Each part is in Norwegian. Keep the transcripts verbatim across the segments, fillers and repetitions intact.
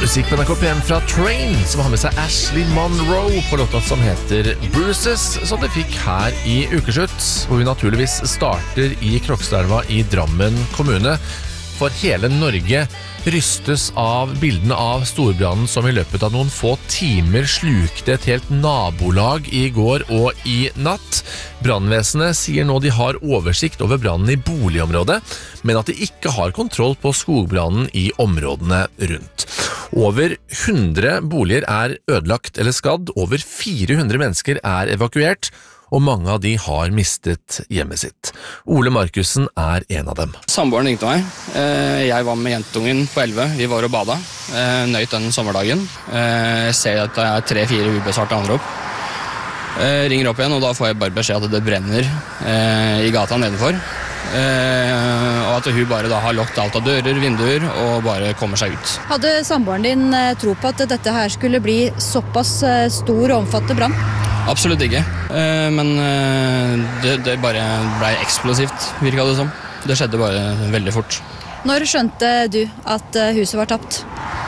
Musikk på N R K P M fra Train, som har med seg Ashley Monroe på låta som heter Bruises, som det fikk her i ukeslutt, hvor vi naturligvis starter i Krokstadelva i Drammen kommune. For hele Norge rystes av bildene av storbrannen som i løpet av noen få timer slukte et helt nabolag i går og i natt. Brannvesenet sier nå de har oversikt over brannen i boligområdet, men at de ikke har kontroll på skogbrannen i områdene rundt. Over hundre boliger er ødelagt eller skadd, over fire hundre mennesker er evakuert, og mange av de har mistet hjemmet sitt. Ole Markussen er en av dem. Samboeren ringte meg. Jeg var med jentungen på elleve. Vi var og bada. Nøyt den sommerdagen. Jeg ser at det er tre-fire ubesvarte anrop. Jeg ringer opp igjen, og da får jeg bare beskjed at det brenner i gata nedenfor. Og at hun bare da har lukket alt av dører, vinduer, og bare kommer seg ut. Hadde samboeren din tro på at dette her skulle bli såpass stor og omfattende brann? Absolutt ikke, men det, det bare ble eksplosivt, virket det som. Det skjedde bare veldig fort. Når skjønte du at huset var tapt?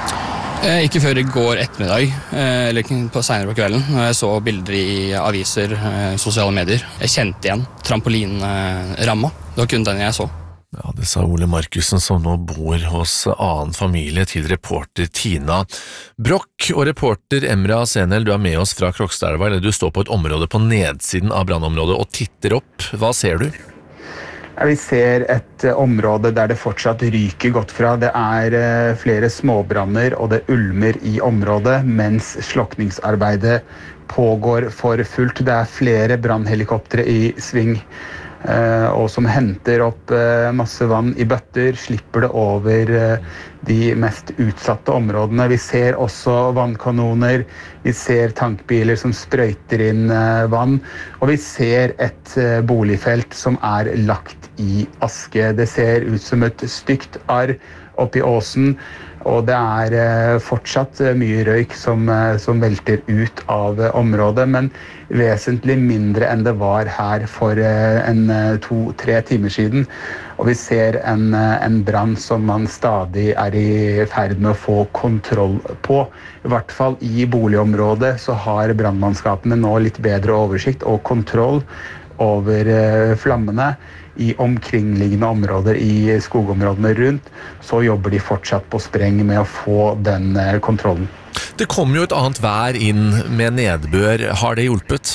Ikke før i går ettermiddag, eller på senere på kvelden, når jeg så bilder i aviser, sosiale medier. Jeg kjente igjen trampolinramma. Det var kun den jeg så. Ja, det sa Ole Markussen, som nå bor hos annen familie, til reporter Tina Brock. Og reporter Emra Senel, du er med oss fra Krokstadelva, eller du står på et område på nedsiden av brannområdet og titter opp. Hva ser du? Vi ser et område der det fortsatt ryker godt fra. Det er flere småbranner, og det ulmer i området, mens slokningsarbeidet pågår for fullt. Det er flere brannhelikoptre i sving, og som henter opp masse vann i bøtter, slipper det over de mest utsatte områdene. Vi ser også vannkanoner, vi ser tankbiler som sprøyter inn vann, og vi ser et boligfelt som er lagt i aske. Det ser ut som et stygt arr oppe i åsen, og det er fortsatt mye røyk som, som velter ut av området, men vesentlig mindre enn det var her for en to-tre timer siden. Og vi ser en, en brann som man stadig er i ferd med å få kontroll på. I hvert fall i boligområdet så har brannmannskapene nå litt bedre oversikt og kontroll over flammene. I omkringliggende områder, i skogområdene rundt, så jobber de fortsatt på spreng med å få den kontrollen. Det kom jo et annet vær inn med nedbør. Har det hjulpet?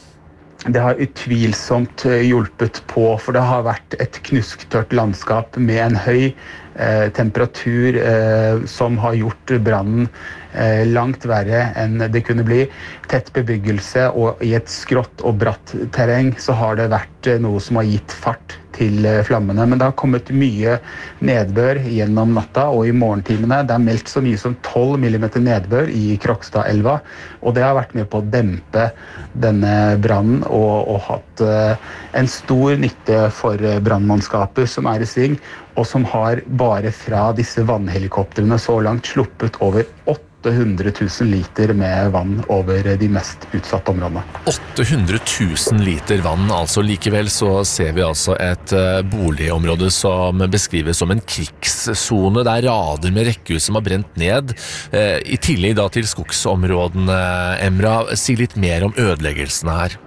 Det har utvilsomt hjulpet på, for det har vært et knusktørt landskap med en høy eh, temperatur eh, som har gjort brannen eh, langt verre enn det kunne bli. Tett bebyggelse, og i et skrått og bratt terreng så har det vært eh, noe som har gitt fart til flammene, men det har kommet mye nedbør gjennom natta og i morgentimene. Det er meldt så mye som tolv millimeter nedbør i Krokstadelva, og det har vært med på å dempe denne brannen og, og hatt uh, en stor nytte for brannmannskapet som er i sving, og som har bare fra disse vannhelikoptrene så langt sluppet over åtte hundre tusen liter med vann over de mest utsatte områdene. åtte hundre tusen liter vann, altså. Likevel så ser vi altså et uh, boligområde som beskrives som en krigszone. Det er rader med rekkehus som har brent ned. Uh, I tillegg da til skogsområdene, Emra, si litt mer om ødeleggelsene her.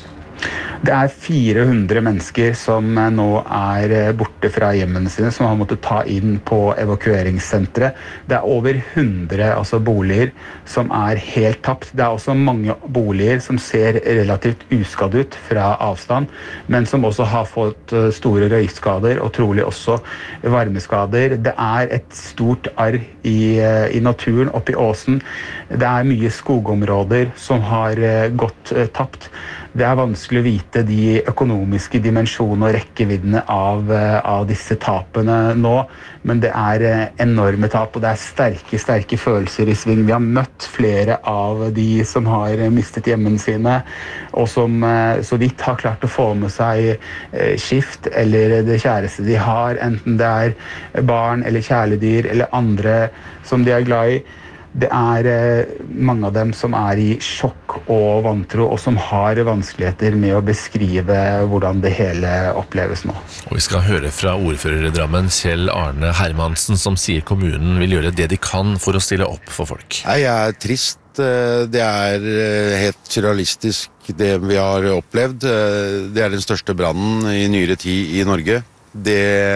Det er fire hundre mennesker som nå er borte fra hjemmene sine, som har måttet ta inn på evakueringssenteret. Det er over hundre altså boliger som er helt tapt. Det er også mange boliger som ser relativt uskadd ut fra avstand, men som også har fått store røykskader og trolig også varmeskader. Det er et stort arr i, i naturen oppe i åsen. Det er mye skogområder som har gått tapt. Det er vanskelig å vite de økonomiske dimensjonene og rekkeviddene av, av disse tapene nå, men det er enorme tap, og det er sterke, sterke følelser i sving. Vi har møtt flere av de som har mistet hjemmene sine, og som så vidt har klart å få med seg skift eller det kjæreste de har, enten det er barn eller kjæledyr eller andre som de er glad i. det er eh, mange av dem som er i sjokk og vantro, og som har vanskeligheter med å beskrive hvordan det hele oppleves nå. Og vi skal høre fra ordfører i Drammen, Kjell Arne Hermansen, som sier kommunen vil gjøre det de kan for å stille opp for folk. Jeg er trist. Det er helt surrealistisk det vi har opplevd. Det er den største brannen i nyere tid i Norge. Det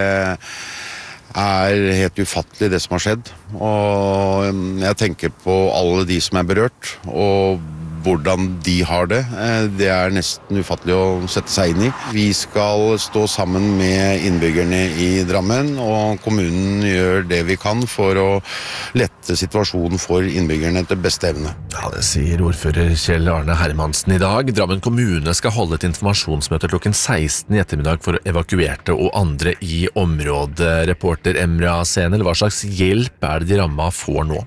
er helt ufattelig det som har skjedd. Og jeg tenker på alle de som er berørt, og hvordan de har det. Det er nesten ufattelig å sette seg inn i. Vi skal stå sammen med innbyggerne i Drammen, og kommunen gjør det vi kan for å lette situasjonen for innbyggerne til beste evne. Ja, det sier ordfører Kjell Arne Hermansen i dag. Drammen kommune skal holde et informasjonsmøte klokken seksten i ettermiddag for evakuerte og andre i området. Reporter Emra Senel, hva slags hjelp er det de rammet får nå?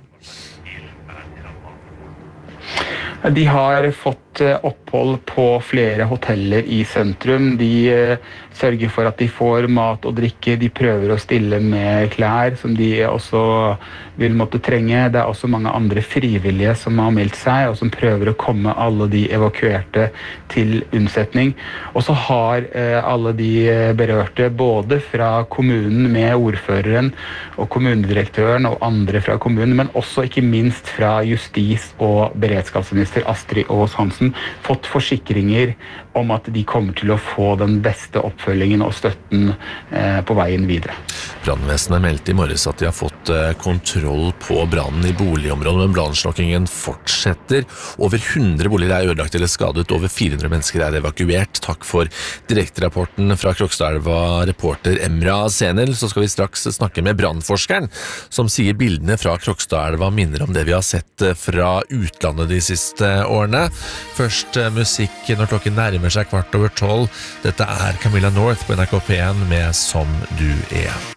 De har fått opphold på flere hoteller i sentrum. De sørger for at de får mat og drikke. De prøver å stille med klær som de også vil måtte trenge. Det er også mange andre frivillige som har meldt seg, og som prøver å komme alle de evakuerte til unnsetning. Og så har alle de berørte, både fra kommunen med ordføreren og kommunedirektøren og andre fra kommunen, men også ikke minst fra justis- og beredskapsminister Astrid Aas Hansen, fått forsikringer om at de kommer til å få den beste oppfølgingen og støtten eh, på veien videre. Brannvesenet meldte i morges at de har fått eh, kontroll på brannen i boligområdet, men brannslokkingen fortsetter. Over hundre boliger er ødelagt eller skadet, over fire hundre mennesker er evakuert. Takk for direkterapporten fra Krokstadelva, reporter Emra Senel. Så skal vi straks snakke med brannforskeren, som sier bildene fra Krokstadelva minner om det vi har sett fra utlandet de siste årene. Først musikk når klokken nærmer seg kvart over tolv. Dette er Camilla North på N R K P en med Som du er.